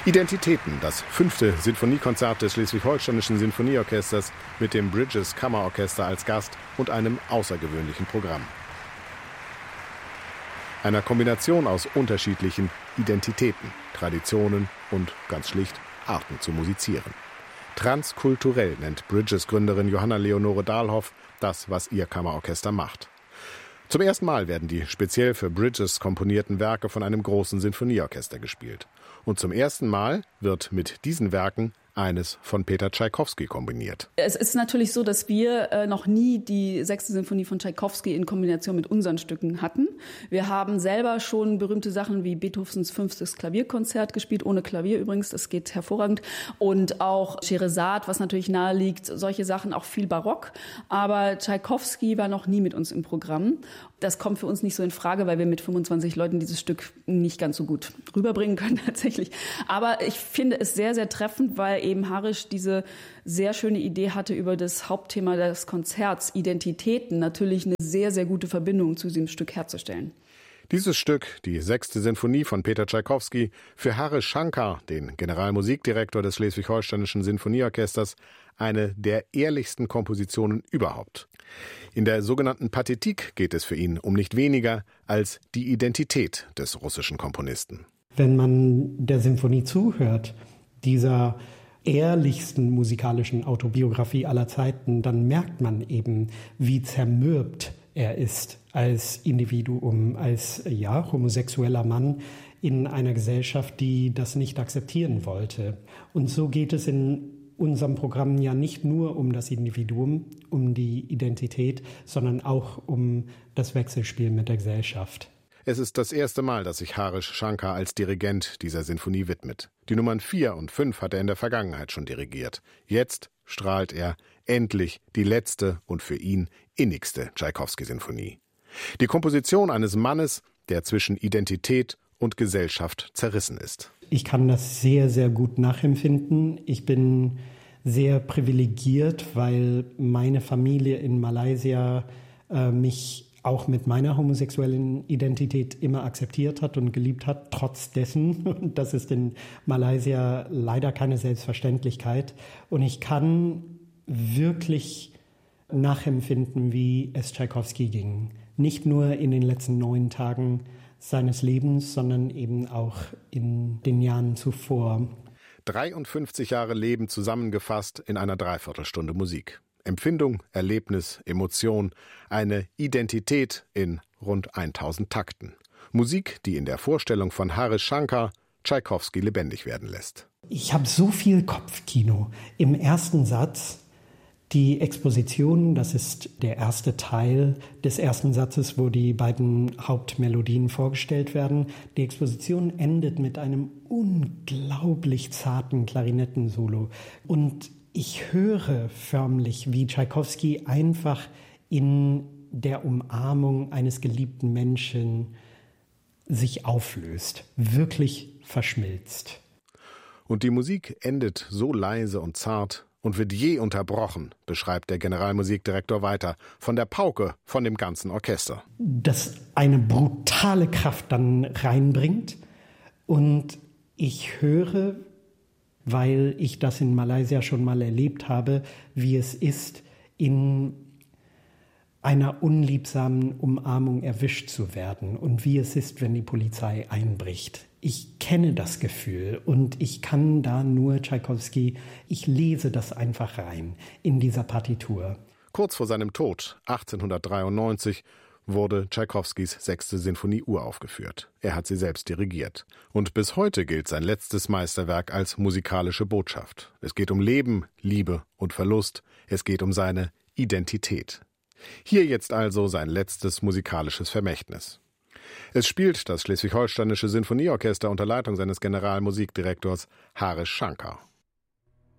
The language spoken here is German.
Identitäten, das 5. Sinfoniekonzert des Schleswig-Holsteinischen Sinfonieorchesters mit dem Bridges Kammerorchester als Gast und einem außergewöhnlichen Programm. Einer Kombination aus unterschiedlichen Identitäten, Traditionen und ganz schlicht Arten zu musizieren. Transkulturell nennt Bridges Gründerin Johanna Leonore Dahlhoff das, was ihr Kammerorchester macht. Zum ersten Mal werden die speziell für Bridges komponierten Werke von einem großen Sinfonieorchester gespielt. Und zum ersten Mal wird mit diesen Werken eines von Peter Tschaikowski kombiniert. Es ist natürlich so, dass wir noch nie die 6. Sinfonie von Tschaikowski in Kombination mit unseren Stücken hatten. Wir haben selber schon berühmte Sachen wie Beethovens 5. Klavierkonzert gespielt, ohne Klavier übrigens, das geht hervorragend. Und auch Scheherazade, was natürlich nahe liegt, solche Sachen, auch viel Barock. Aber Tschaikowski war noch nie mit uns im Programm. Das kommt für uns nicht so in Frage, weil wir mit 25 Leuten dieses Stück nicht ganz so gut rüberbringen können tatsächlich. Aber ich finde es sehr, sehr treffend, weil eben Harisch diese sehr schöne Idee hatte, über das Hauptthema des Konzerts, Identitäten, natürlich eine sehr, sehr gute Verbindung zu diesem Stück herzustellen. Dieses Stück, die 6. Sinfonie von Peter Tschaikowski, für Harish Shankar, den Generalmusikdirektor des Schleswig-Holsteinischen Sinfonieorchesters, eine der ehrlichsten Kompositionen überhaupt. In der sogenannten Pathetik geht es für ihn um nicht weniger als die Identität des russischen Komponisten. Wenn man der Symphonie zuhört, dieser ehrlichsten musikalischen Autobiografie aller Zeiten, dann merkt man eben, wie zermürbt er ist als Individuum, als homosexueller Mann in einer Gesellschaft, die das nicht akzeptieren wollte. Und so geht es in unserem Programm ja nicht nur um das Individuum, um die Identität, sondern auch um das Wechselspiel mit der Gesellschaft. Es ist das erste Mal, dass sich Harish Shankar als Dirigent dieser Sinfonie widmet. Die Nummern 4 und 5 hat er in der Vergangenheit schon dirigiert. Jetzt strahlt er endlich die letzte und für ihn innigste Tschaikowski-Sinfonie. Die Komposition eines Mannes, der zwischen Identität und Gesellschaft zerrissen ist. Ich kann das sehr, sehr gut nachempfinden. Ich bin sehr privilegiert, weil meine Familie in Malaysia mich auch mit meiner homosexuellen Identität immer akzeptiert hat und geliebt hat, trotz dessen. Und das ist in Malaysia leider keine Selbstverständlichkeit. Und ich kann wirklich nachempfinden, wie es Tschaikowski ging. Nicht nur in den letzten 9 Tagen seines Lebens, sondern eben auch in den Jahren zuvor. 53 Jahre Leben zusammengefasst in einer Dreiviertelstunde Musik. Empfindung, Erlebnis, Emotion, eine Identität in rund 1000 Takten. Musik, die in der Vorstellung von Harish Shankar Tschaikowski lebendig werden lässt. Ich habe so viel Kopfkino. Im ersten Satz die Exposition, das ist der erste Teil des ersten Satzes, wo die beiden Hauptmelodien vorgestellt werden. Die Exposition endet mit einem unglaublich zarten Klarinettensolo. Und ich höre förmlich, wie Tschaikowski einfach in der Umarmung eines geliebten Menschen sich auflöst, wirklich verschmilzt. Und die Musik endet so leise und zart und wird je unterbrochen, beschreibt der Generalmusikdirektor weiter, von der Pauke, von dem ganzen Orchester. Das eine brutale Kraft dann reinbringt und ich höre, weil ich das in Malaysia schon mal erlebt habe, wie es ist, in einer unliebsamen Umarmung erwischt zu werden und wie es ist, wenn die Polizei einbricht. Ich kenne das Gefühl und ich kann da nur Tschaikowski, ich lese das einfach rein in dieser Partitur. Kurz vor seinem Tod, 1893, wurde Tschaikowskis 6. Sinfonie uraufgeführt. Er hat sie selbst dirigiert. Und bis heute gilt sein letztes Meisterwerk als musikalische Botschaft. Es geht um Leben, Liebe und Verlust. Es geht um seine Identität. Hier jetzt also sein letztes musikalisches Vermächtnis. Es spielt das Schleswig-Holsteinische Sinfonieorchester unter Leitung seines Generalmusikdirektors Harish Shankar.